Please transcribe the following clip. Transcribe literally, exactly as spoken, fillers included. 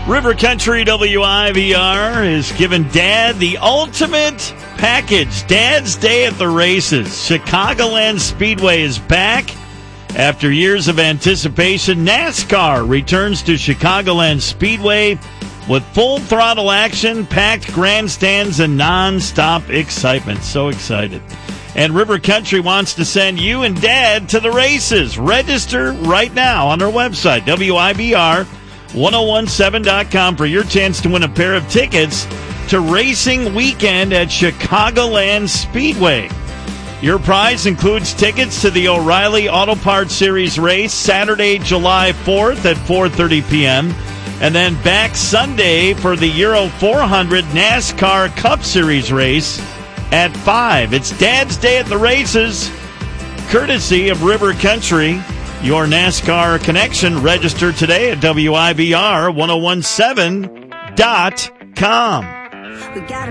River Country W I V R is giving Dad the ultimate package. Dad's Day at the Races. Chicagoland Speedway is back. After years of anticipation, NASCAR returns to Chicagoland Speedway with full throttle action, packed grandstands, and non-stop excitement. So excited. And River Country wants to send you and Dad to the races. Register right now on our website, W I B R ten seventeen dot com, for your chance to win a pair of tickets to Racing Weekend at Chicagoland Speedway. Your prize includes tickets to the O'Reilly Auto Parts Series race Saturday, July fourth at four thirty p.m. and then back Sunday for the Euro four hundred NASCAR Cup Series race at five. It's Dad's Day at the Races, courtesy of River Country. Your NASCAR connection. Register today at W I B R ten seventeen dot com.